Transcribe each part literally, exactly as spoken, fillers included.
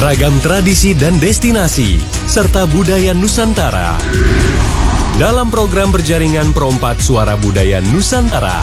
Ragam tradisi dan destinasi, serta budaya Nusantara. Dalam program berjaringan Perompat Suara Budaya Nusantara.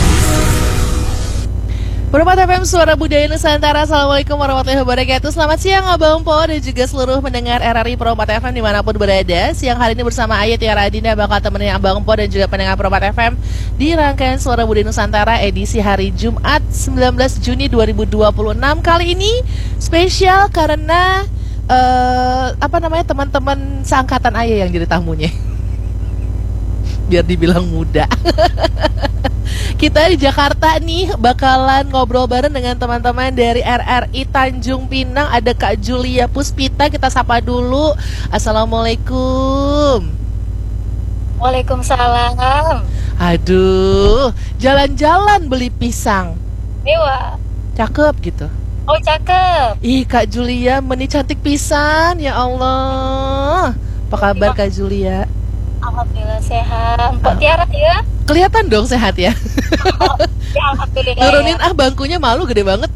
Perompat F M Suara Budaya Nusantara. Assalamualaikum warahmatullahi wabarakatuh. Selamat siang Abang Po dan juga seluruh pendengar R R I Perompat F M dimanapun berada. Siang hari ini bersama Ayat Tiara Adinda bakal temenin Abang Po dan juga pendengar Perompat F M di rangkaian Suara Budaya Nusantara edisi hari Jumat sembilan belas Juni dua ribu dua puluh enam. Kali ini spesial karena uh, apa namanya teman-teman seangkatan Ayah yang jadi tamunya. Biar dibilang muda. Kita di Jakarta nih bakalan ngobrol bareng dengan teman-teman dari R R I Tanjung Pinang. Ada Kak Julia Puspita, kita sapa dulu. Assalamualaikum. Waalaikumsalam. Aduh, jalan-jalan beli pisang. Dewa. Cakep gitu. Oh, cakep. Ih, Kak Julia meni cantik pisan, ya Allah. Apa kabar Kak Julia? Alhamdulillah sehat. Mpok Tiara ya? Kelihatan dong sehat ya. Oh, ya alhamdulillah. Turunin ya. ah bangkunya, malu gede banget.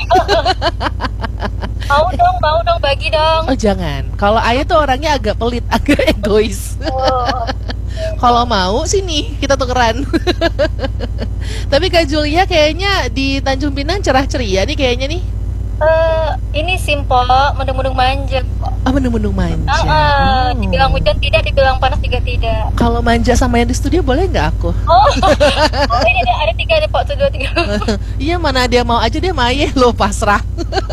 Mau dong, mau dong, bagi dong. Oh jangan. Kalau Ayah tuh orangnya agak pelit, agak egois. Oh. Kalau mau sini kita tukeran. Tapi Kak Julia kayaknya di Tanjung Pinang cerah ceria nih kayaknya nih. Uh, ini simpel, mendung-mendung manja. Ah, mendung-mendung manja. Uh, uh, oh. Dibilang hujan tidak, dibilang panas juga tidak. Kalau manja sama yang di studio boleh nggak aku? Oh, oh ini ada, ada tiga nih Pak, tuh dua tiga. Iya, mana dia mau aja dia maye lo pasrah.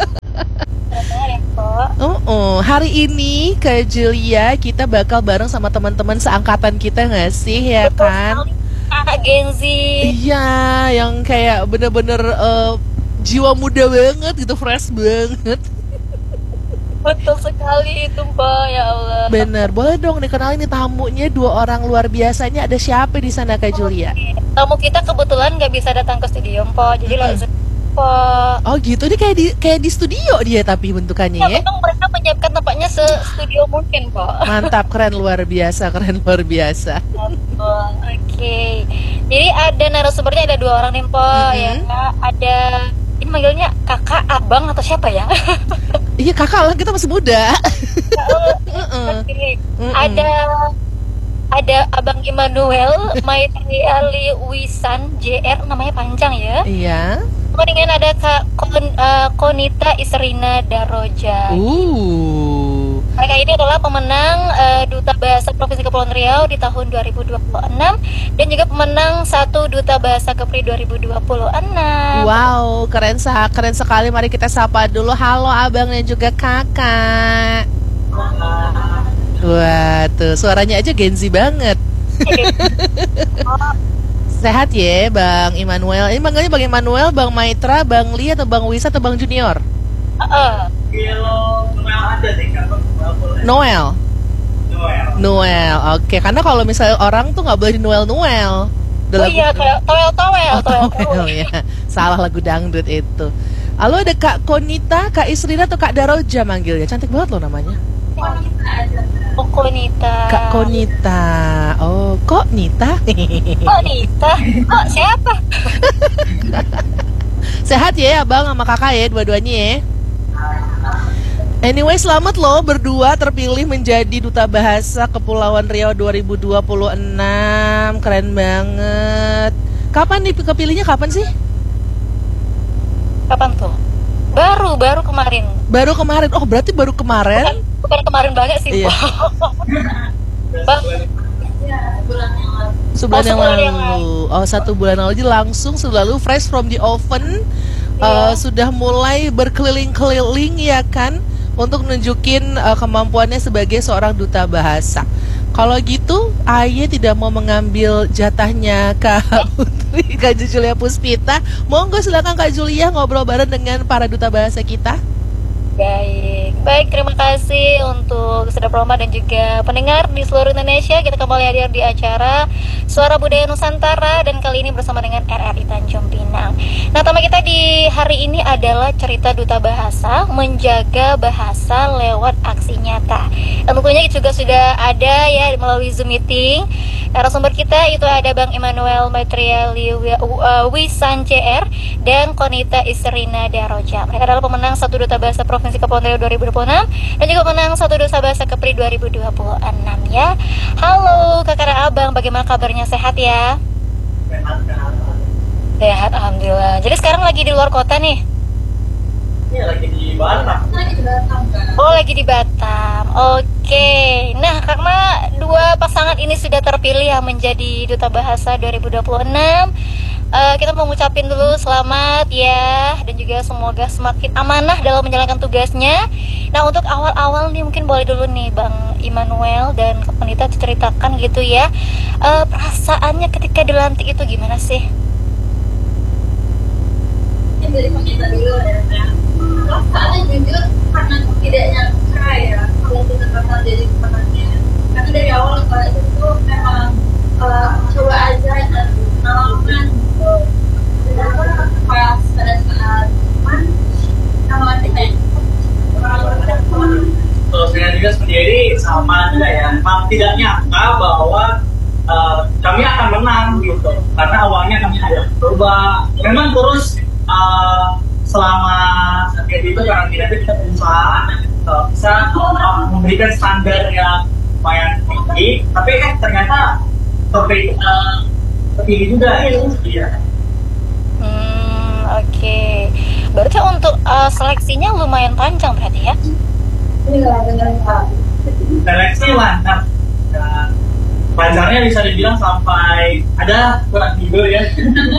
Oh, oh, hari ini Kak Julia kita bakal bareng sama teman-teman seangkatan kita nggak sih ya kan? Anak Gen Z. Iya, yang kayak bener-bener uh, jiwa muda banget gitu, fresh banget. Betul sekali itu Mbak, ya Allah. Bener, boleh dong dikenalin nih tamunya, dua orang luar biasanya. Ada siapa di sana Kak Julia? Tamu kita kebetulan nggak bisa datang ke studio Mbak, jadi hmm. langsung Mbak. Oh gitu, ini kayak di kayak di studio dia tapi bentukannya ya. Ya memang mereka menyiapkan tempatnya se-studio mungkin Mbak. Mantap, keren luar biasa, keren luar biasa. Oke, okay. Jadi ada narasumbernya ada dua orang nih Mbak, mm-hmm. ya ada. Ini manggilnya kakak, abang, atau siapa ya? Iya kakak lah, kita masih muda. uh, okay. Ada ada Abang Immanuel Maitri Ali Wisan J R, namanya panjang ya. Iya. Kemudian ada Kak Kon, uh, Konita Isrina Daroja. Uh. Mereka ini adalah pemenang uh, Duta Bahasa Provinsi Kepulauan Riau di tahun dua ribu dua puluh enam dan juga pemenang satu Duta Bahasa Kepri dua ribu dua puluh enam. Wow, keren sah, keren sekali. Mari kita sapa dulu. Halo Abang dan juga Kakak. Wah, tuh suaranya aja Gen Z banget. Sehat ya Bang Immanuel. Ini manggilnya Bang Immanuel, Bang Maitra, Bang Lia, atau Bang Wisa, atau Bang Junior? Uh-uh. Noel. Noel. Noel. Oke, karena kalau misalnya orang tuh nggak boleh di Noel Noel. Oh iya, kayak toel toel. Oh, toel ya. Salah lagu dangdut itu. Lalu ada Kak Konita, Kak Isrina, atau Kak Daroja manggilnya. Cantik banget loh namanya. Oh, Konita. Kak Konita. Oh, kok Nita? Kok Nita? Kok siapa? Sehat ya Abang sama Kakak ya, dua-duanya ya. Anyway, selamat loh berdua terpilih menjadi Duta Bahasa Kepulauan Riau dua ribu dua puluh enam. Keren banget. Kapan nih kepilihnya, kapan sih? Kapan tuh? Baru, baru kemarin. Baru kemarin. Oh, berarti baru kemarin? Bukan, bukan kemarin banget sih, iya. Bang. Sebulan, oh, yang, lalu. yang lalu. Oh, satu bulan lalu. Jadi langsung selalu fresh from the oven. Yeah. Uh, sudah mulai berkeliling-keliling ya kan, untuk nunjukin uh, kemampuannya sebagai seorang duta bahasa. Kalau gitu, Aye tidak mau mengambil jatahnya Kak Putri, Kak Julia Puspita. Monggo silakan Kak Julia ngobrol bareng dengan para duta bahasa kita. Baik, baik terima kasih untuk Sudah Proma dan juga pendengar di seluruh Indonesia. Kita kembali hadir di acara Suara Budaya Nusantara dan kali ini bersama dengan R R I Tanjung Pinang. Nah, tema kita di hari ini adalah cerita duta bahasa, menjaga bahasa lewat aksi nyata. Dan tentunya juga sudah ada ya melalui Zoom meeting Narasumber kita itu ada Bang Immanuel Materiali Wisan C R dan Konita Isrina Daroja. Mereka adalah pemenang satu Duta Bahasa Provinsi Kepulauan Riau dua ribu dua puluh enam dan juga pemenang satu Duta Bahasa Kepri dua ribu dua puluh enam ya. Halo Kakak dan Abang, bagaimana kabarnya, sehat ya? Sehat, Sehat, alhamdulillah. Jadi sekarang lagi di luar kota nih? Iya, lagi di Batam. Lagi di Batam kan? Oh, lagi di Batam. Oke. Nah, karena dua pasangan ini sudah terpilih yang menjadi Duta Bahasa dua ribu dua puluh enam, uh, kita mau ngucapin dulu selamat ya, dan juga semoga semakin amanah dalam menjalankan tugasnya. Nah, untuk awal-awal nih mungkin boleh dulu nih Bang Immanuel dan Kak Konita diceritakan gitu ya, uh, perasaannya ketika dilantik itu gimana sih? Dari Konita dulu ya. Perasaannya jujur karena tidak nyangka ya kalau kita bakal jadi pemenangnya. Karena dari awal kalau itu tuh memang uh, coba aja dan pengalaman gitu. Ternyata pas pada saat teman sama kita Kalau saya juga sendiri sama juga ya, memang tidak nyangka bahwa uh, kami akan menang gitu. Karena awalnya kami ada coba, memang terus uh, selama saat itu karantina itu kita berusaha uh, bisa uh, memberikan standar yang lumayan tinggi, tapi kan ternyata terpilih uh, terpilih juga ya. Ya. Hmm, oke. Okay. Berarti untuk uh, seleksinya lumayan panjang berarti ya? Iya, benar Pak. Seleksi mantap. Nah, panjangnya bisa dibilang sampai ada kurang tidur ya.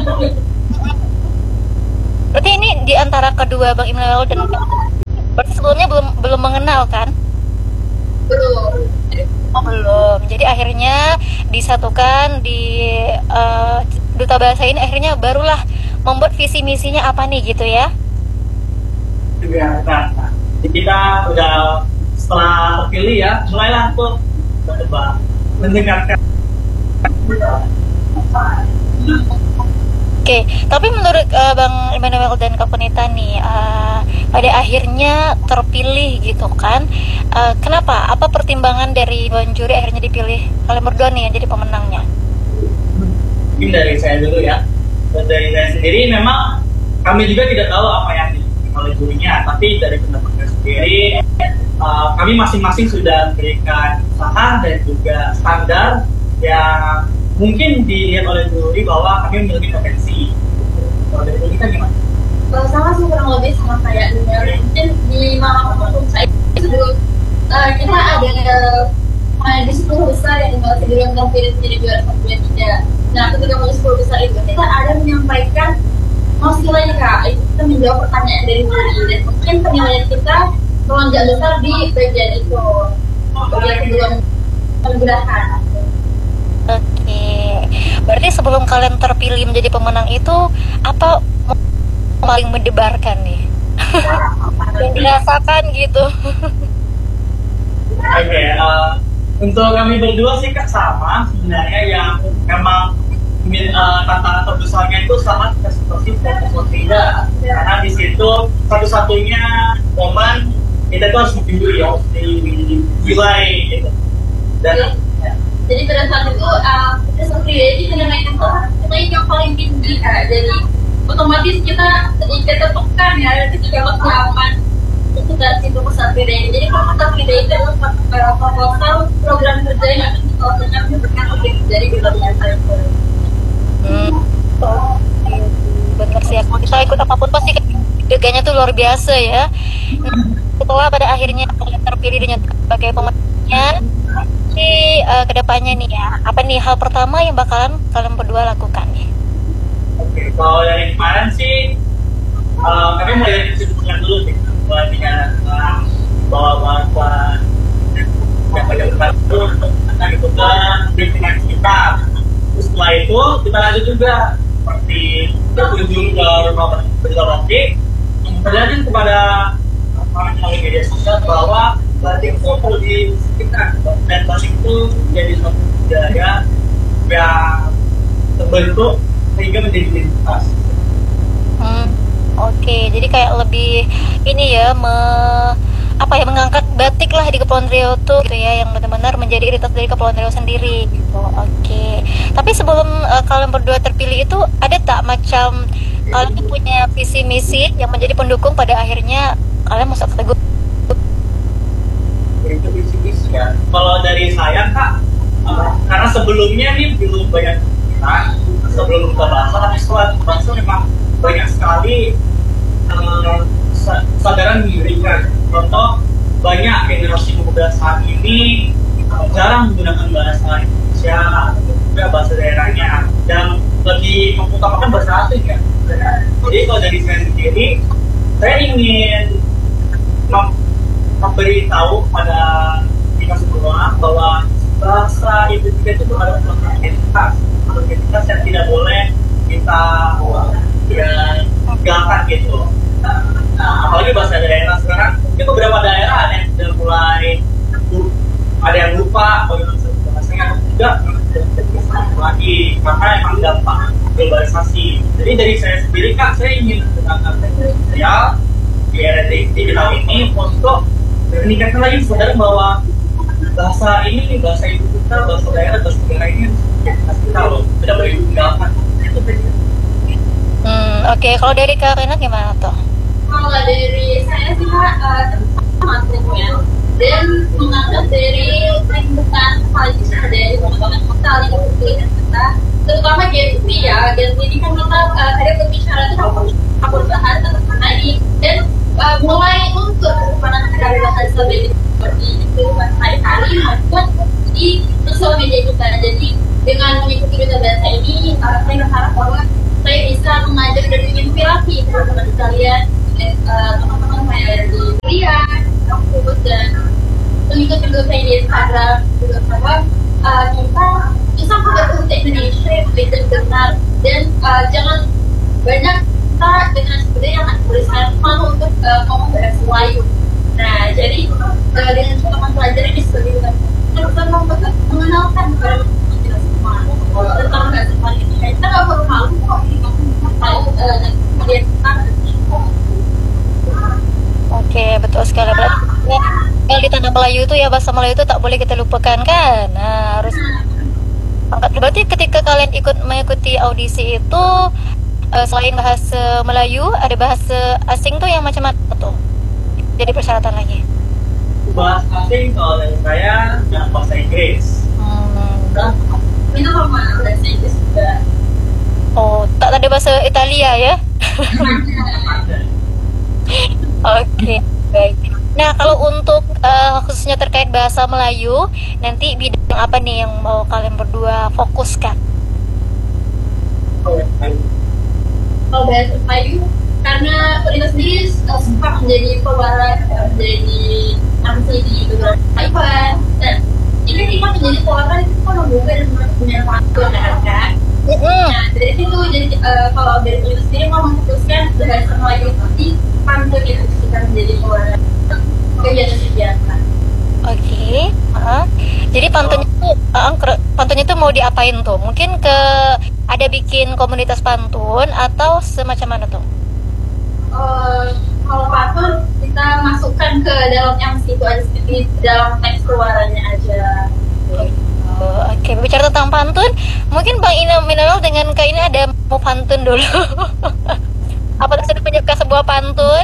Berarti ini di antara kedua Bang Immanuel dan berarti sebelumnya belum belum mengenal kan? Belum. Oh, belum. Jadi akhirnya disatukan di uh, Duta Bahasa ini, akhirnya barulah membuat visi misinya apa nih gitu ya? Juga. Nah, kita udah setelah terpilih ya, mulailah tuh coba mendengarkan. Oke, tapi menurut uh, Bang Immanuel dan Kak Konita nih, uh, pada akhirnya terpilih gitu kan? Uh, kenapa? Apa pertimbangan dari Bang Juri akhirnya dipilih kalian berdua nih yang jadi pemenangnya? Mungkin dari saya dulu ya. Dan dari saya sendiri memang kami juga tidak tahu apa yang dipilih oleh jurinya, tapi dari pendapat saya sendiri, uh, kami masing-masing sudah memberikan usaha dan juga standar yang mungkin dilihat oleh juri bahwa kami memiliki potensi. Kalau dari kita gimana? Kalau sama sih kurang lebih sama kayak dunia. Mungkin di malam saya itu dulu uh, kita ada uh, di sepuluh besar yang masih belum terpilih menjadi juara satu dua tiga. Nah, ketika masuk sepuluh besar itu kita ada menyampaikan mau sekali kak, kita menjawab pertanyaan dari juri dan mungkin penilaian kita melonjak besar di bagian itu, bagian kedua pergerakan. Oke, berarti sebelum kalian terpilih menjadi pemenang itu apa paling mendebarkan nih? Yang dirasakan gitu. Oke, okay, uh, untuk kami berdua sih kan sama sebenarnya, yang memang uh, tantangan terbesarnya itu sangat eksplosif dan tidak, karena di situ satu-satunya momen kita tuh harus dipilih ya, dinilai gitu. Dan jadi pada saat itu uh, kita seperti jadi nilai itu nilai yang paling tinggi kak. Jadi otomatis kita ketika tertekan ya ketika waktu aman itu dari situ pusat beda. Jadi pusat beda itu adalah proposal program kerja yang akan dilakukan berikan lebih dari kita biasa. Hmm, oh, benar sih. Kita ikut apapun pasti deganya tuh luar biasa ya. Nah, setelah pada akhirnya kalian terpilih dengan sebagai pemenangnya, di uh, kedepannya nih ya, apa nih hal pertama yang bakalan kalian berdua lakukan nih? Oke, kalau dari kemarin sih uh, kami mulai dari disebutkan dulu sih, mulai dengan uh, bawa bantuan yang banyak bantu akan ikutkan dengan kita. Terus setelah itu kita lanjut juga seperti berkunjung ke rumah berlokasi, menjelaskan kepada orang melalui media sosial bahwa batik itu perlu di sekitar, dan batik itu menjadi suatu budaya yang terbentuk sehingga menjadi identitas. Hmm, oke, okay. Jadi kayak lebih ini ya, me, apa ya mengangkat batik lah di Kepulauan Riau tuh gitu ya, yang benar-benar menjadi identitas dari Kepulauan Riau sendiri gitu. Oke. Tapi sebelum uh, kalian berdua terpilih itu ada tak macam kalian tuh punya visi misi yang menjadi pendukung pada akhirnya kalian masuk kategori? Itu visi-visi ya. Kalau dari saya Kak, uh, karena sebelumnya nih belum banyak kita, sebelum buka bahasa, tapi setelah buka bahasa memang banyak sekali uh, kesadaran diri kan. Contoh, banyak generasi muda saat ini uh, jarang menggunakan bahasa Indonesia atau juga bahasa daerahnya dan lebih mengutamakan bahasa asing ya. Jadi kalau dari saya sendiri, saya ingin mem- memberitahu pada kita semua bahwa bahasa Indonesia itu adalah suatu identitas, suatu identitas yang tidak boleh kita ya tinggalkan gitu. Nah, apalagi bahasa daerah sekarang, mungkin beberapa daerah ada yang sudah mulai ada yang lupa bagaimana bahasanya, juga lagi karena emang gampang globalisasi. Jadi dari saya sendiri kan saya ingin menggunakan teknologi sosial di era digital ini untuk meningkatkan lagi kesadaran bahwa bahasa ini, bahasa ibu kita, bahasa daerah, bahasa daerah ini identitas kita loh, tidak boleh ditinggalkan. Itu saja. Hmm, oke. Okay. Kalau dari Kak Rena gimana tuh? Kalau dari saya sih Kak, uh, sama triknya dan menganggap dari lingkungan paling besar dari teman-teman kita, lingkungan kuliah kita, terutama Gen Z ya. Gen Z ini kan kita uh, kadang berbicara itu aku bahas tentang tadi dan uh, mulai untuk kedepanan dari bahasa lebih seperti itu hari-hari maupun di sosial media kita. Jadi dengan mengikuti duta bahasa ini, uh, saya berharap bahwa saya bisa mengajak dan menginspirasi teman-teman sekalian, uh, teman-teman saya di kuliah, kampus dan pengikut-pengikut saya di Instagram juga bahwa uh, kita bisa berbahasa Indonesia yang baik dan benar dan uh, jangan banyak kita dengan sebenarnya yang tulisan malu untuk uh, ngomong bahasa Melayu. Nah, jadi uh, dengan kita mempelajari di sebagai kita kita mengenalkan kepada kita semua tentang bahasa Melayu ini. Kita nggak perlu malu kok kalau dan kemudian kita. Oke, betul sekali. Berarti kalau di tanah Melayu itu ya bahasa Melayu itu tak boleh kita lupakan kan. Nah, harus angkat. Berarti ketika kalian ikut mengikuti audisi itu uh, selain bahasa Melayu ada bahasa asing tuh yang macam apa tuh? Jadi persyaratan lagi. Bahasa asing kalau dari saya yang bahasa Inggris. Hmm. Itu sama bahasa Inggris juga. Oh, tak ada bahasa Italia ya? Oke, baik. Nah, kalau untuk uh, khususnya terkait bahasa Melayu, nanti bidang apa nih yang mau kalian berdua fokuskan? Kalau bahasa Melayu, karena kita sendiri uh, suka menjadi pewaris, menjadi M C di beberapa event, dan jika kita menjadi pewaris itu kan membuka dan punya pantun kan? Nah, dari situ jadi uh, kalau dari kita sendiri mau memfokuskan bahasa Melayu di pantun itu kita menjadi pewaris kegiatan-kegiatan. Oke, uh, jadi pantunnya tuh, uh, pantunnya tuh mau diapain tuh? Mungkin ke ada bikin komunitas pantun atau semacam mana tuh? Uh, kalau pantun kita masukkan ke dalam M C itu aja, di dalam teks keluarannya aja. Oh, oke, okay. Bicara tentang pantun, mungkin Bang Ina Mineral dengan Kak ini ada mau pantun dulu. Apakah sudah menyiapkan sebuah pantun?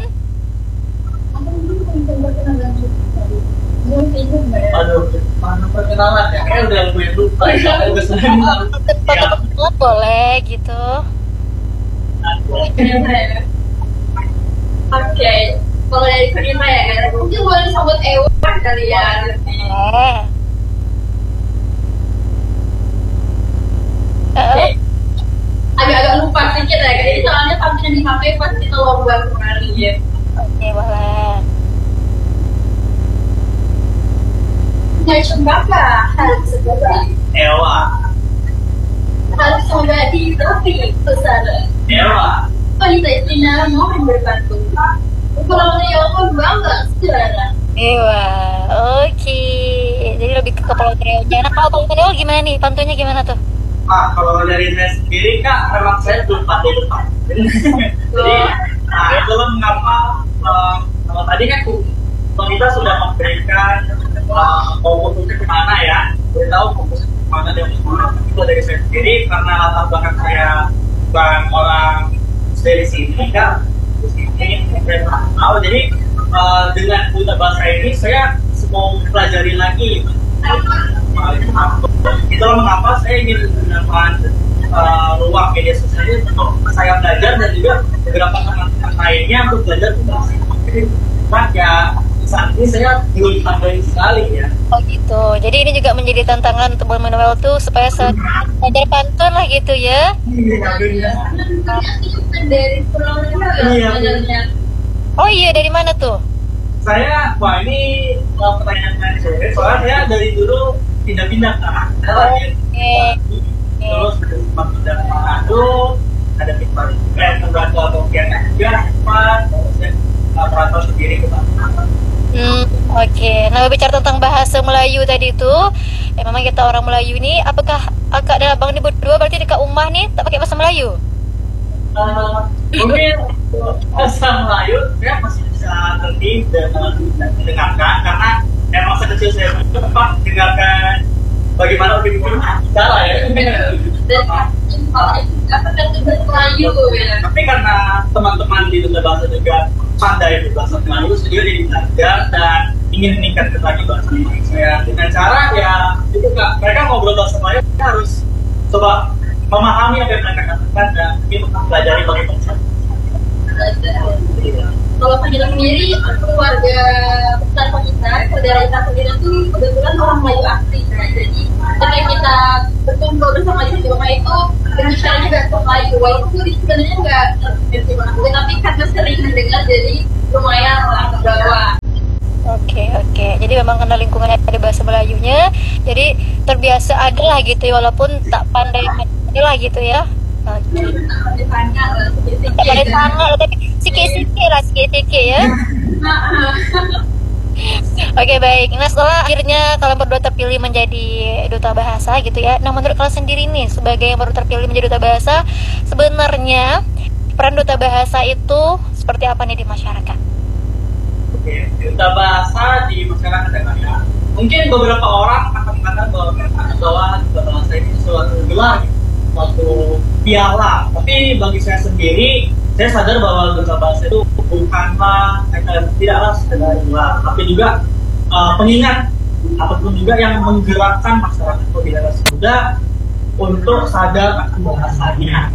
Aduh, mana perkenalan ya? Kayak udah gue lupa ya. Udah sering. Pantun boleh gitu. Oke, kalau dari Kurima ya, mungkin boleh disambut Ewa kali ya. Eh. Oke. Agak-agak lupa sedikit ya, jadi soalnya tampilnya di H P pas kita lomba kemarin ya. Oke, boleh. Nggak berapa harus seperti Ewa. harus membagi tapi besar. Ewa. Wanita Cina mau berbantu. Kalau dia mau bangga sekarang. Ewa, oke. Jadi lebih ke Kepulauan Riau. Nah, kalau Bang Manuel gimana nih? Pantunnya gimana tuh? Ah, kalau dari saya sendiri Kak, memang saya belum pandai lupa. Jadi, nah itu lah mengapa uh, kalau tadi kan kita sudah memberikan uh, fokusnya kemana ya, udah tahu fokus kemana dan kemana. Itu dari saya sendiri karena latar belakang saya bukan orang dari sini kan, di sini saya tahu. Jadi uh, dengan Duta Bahasa ini saya mau pelajari lagi. Itulah mengapa saya ingin menggunakan uh, ruang media sosial ini untuk saya belajar dan juga beberapa teman-teman lainnya untuk belajar bahasa Inggris. Nah, ya saat ini saya belum tambahin sekali ya. Oh gitu. Jadi ini juga menjadi tantangan untuk Manuel tuh supaya belajar pantun lah gitu ya. Iya. Dari Pulau Iya. Oh iya, dari mana tuh? Saya, wah ini uh, pertanyaan saya sore, soalnya saya dari dulu pindah-pindah kan. Saya lahir di Batu, terus sempat pindah ke Manado, ada pindah juga, merantau atau Pontianak juga, sempat, terus saya uh, merantau sendiri ke Batu. Hmm, oke. Okay. Nah, bicara tentang bahasa Melayu tadi tuh, ya memang kita orang Melayu nih, apakah akak dan abang ini berdua berarti dekat rumah nih tak pakai bahasa Melayu? Uh, mungkin bahasa Melayu saya masih bisa ngerti dan mendengarkan karena emang sekecil saya sempat dengarkan bagaimana Upin Ipin bicara ya. Dan apa kata Melayu ya. Tapi karena teman-teman di Duta Bahasa juga pandai berbahasa Melayu, saya juga jadi belajar dan ingin meningkatkan lagi bahasa Melayu saya dengan cara ya itu kak, mereka ngobrol bahasa Melayu kita harus coba memahami apa yang mereka katakan dan mungkin mempelajari bagaimana. Kalau Fadila sendiri, keluarga besar kita, saudara kita sendiri itu kebetulan orang Melayu asli. Nah, jadi ketika kita berkumpul bersama di rumah itu berbicaranya bahasa Melayu. Walaupun itu sebenarnya nggak ngerti banget, tapi karena sering mendengar jadi lumayan lah ke bawah. Oke, oke. Jadi memang karena lingkungannya ada bahasa Melayunya, jadi terbiasa ada lah gitu ya, walaupun tak pandai lah gitu ya. Oke. Tak pandai sangat, tapi sikit-sikit lah, sikit-sikit ya. Oke, baik. Nah, setelah akhirnya kalian berdua terpilih menjadi duta bahasa gitu ya. Nah, menurut kalian sendiri nih, sebagai yang baru terpilih menjadi duta bahasa, sebenarnya peran duta bahasa itu seperti apa nih di masyarakat? Oke, duta bahasa di masyarakat ya. Mungkin beberapa orang akan mengatakan bahwa bahwa duta bahasa ini suatu gelar, suatu piala. Tapi bagi saya sendiri, saya sadar bahwa duta bahasa itu bukanlah eh, tidaklah sekedar gelar, tapi juga uh, pengingat ataupun juga yang menggerakkan masyarakat atau generasi muda untuk sadar akan bahasanya.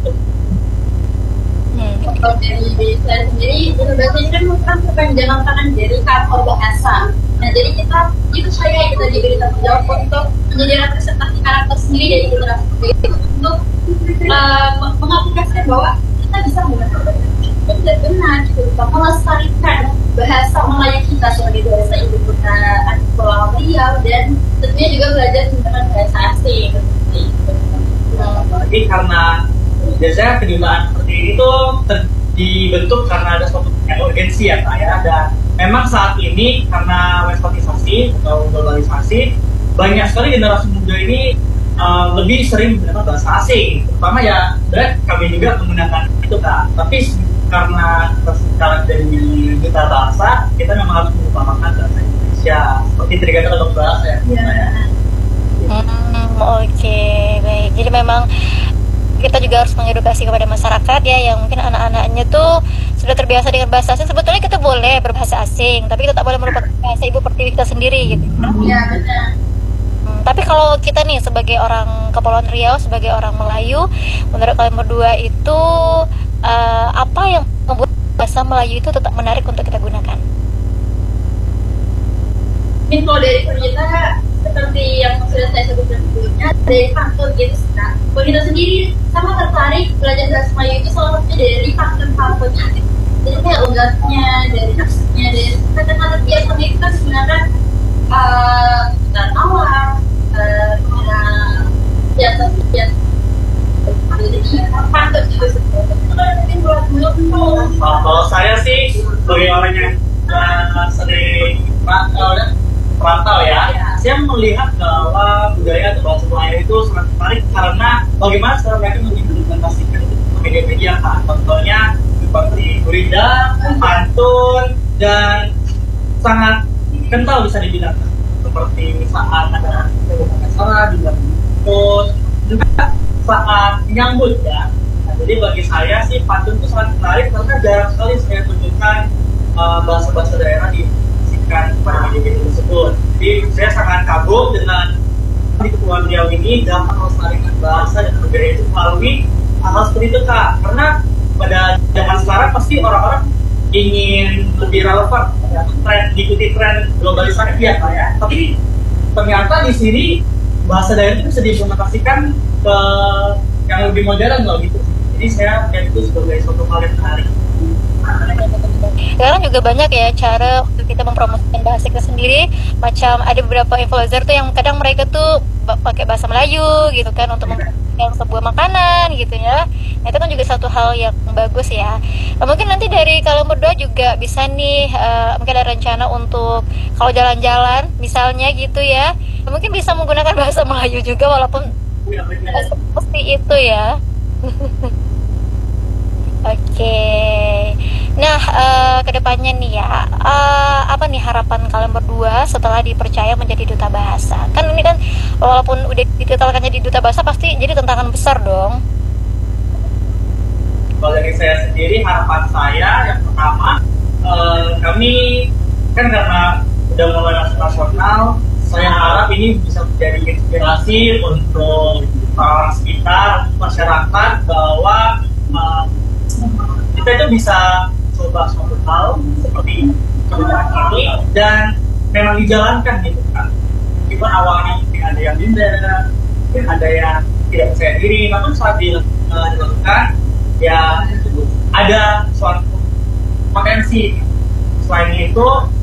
Kalau dari diri saya sendiri, bahasa ini kan bukan kepanjangan tangan dari kantor bahasa. Nah, jadi kita itu saya kita diberi tanggung jawab untuk menjadi representasi karakter sendiri dari generasi itu untuk uh, mengaplikasikan bahwa kita bisa menggunakan benar-benar gitu, kita melestarikan bahasa Melayu kita sebagai bahasa ibu kita di Pulau Riau dan tentunya juga belajar menggunakan bahasa asing. Nah, jadi karena biasanya kedutaan seperti ini tuh ter- dibentuk karena ada suatu urgensi ya Pak ya, dan memang saat ini karena westernizasi atau globalisasi banyak sekali generasi muda ini uh, lebih sering menggunakan bahasa asing, terutama ya dan kami juga menggunakan itu Kak, tapi karena sekarang dari duta bahasa kita memang harus mengutamakan bahasa Indonesia seperti Trigana untuk bahasa ya. Ya. Hmm, oke, okay, baik. Jadi memang kita juga harus mengedukasi kepada masyarakat ya, yang mungkin anak-anaknya tuh sudah terbiasa dengan bahasa asing. Sebetulnya kita boleh berbahasa asing, tapi kita tak boleh melupakan bahasa ibu pertiwi kita sendiri gitu. Iya, benar. Hmm, tapi kalau kita nih sebagai orang Kepulauan Riau, sebagai orang Melayu, menurut kalian berdua itu uh, apa yang membuat bahasa Melayu itu tetap menarik untuk kita gunakan? Info dari kita seperti yang sudah saya sebutkan sebelumnya dari faktor gitu nah, kalau kita sendiri sama tertarik belajar bahasa Melayu itu salah satunya dari faktor-faktornya gitu. Jadi kayak logatnya, dari aksesnya, dari kata-kata biasa itu kan sebenarnya uh, kita awal uh, biasa biasa jadi faktor juga sebenarnya kalau saya sih sebagai orang yang uh, sering merantau ya merantau ya, saya melihat bahwa budaya atau bahasa Melayu itu sangat menarik karena bagaimana cara mereka mengimplementasikan itu ke media-media kan. Contohnya seperti gurindam, pantun, dan sangat kental bisa dibilang, seperti saat ada acara di post juga saat menyambut ya. Nah, jadi bagi saya sih pantun itu sangat menarik karena jarang sekali saya tunjukkan uh, bahasa-bahasa daerah diisikan pada media tersebut. Jadi saya sangat kagum dengan di Kepulauan Riau ini dapat melestarikan bahasa dan budaya itu melalui hal seperti itu Kak. Karena pada zaman sekarang pasti orang-orang ingin lebih relevan ya, tren, diikuti tren globalisasi ya Kak ya. Tapi ternyata di sini bahasa daerah itu bisa diimplementasikan ke yang lebih modern loh gitu. Jadi saya lihat itu sebagai suatu hal yang menarik. Sekarang juga banyak ya cara untuk kita mempromosikan bahasa kita sendiri. Macam ada beberapa influencer tuh yang kadang mereka tuh pakai bahasa Melayu gitu kan untuk mempromosikan sebuah makanan gitu ya. Nah, itu kan juga satu hal yang bagus ya. Nah, mungkin nanti dari kalian berdua juga bisa nih uh, mungkin ada rencana untuk kalau jalan-jalan misalnya gitu ya. Mungkin bisa menggunakan bahasa Melayu juga walaupun seperti itu ya. Oke, okay. Nah uh, kedepannya nih ya, uh, apa nih harapan kalian berdua setelah dipercaya menjadi duta bahasa? Kan ini kan walaupun udah dititulkan jadi duta bahasa pasti jadi tantangan besar dong. Kalau dari saya sendiri harapan saya yang pertama, uh, kami kan karena udah mulai nasional, saya harap ini bisa menjadi inspirasi untuk orang sekitar, masyarakat bahwa uh, kita itu bisa coba suatu hal seperti ini dan memang dijalankan gitu kan. Meskipun awalnya mungkin ada yang minder, mungkin ada yang tidak percaya diri, namun saat dilakukan ya ada suatu potensi. Selain itu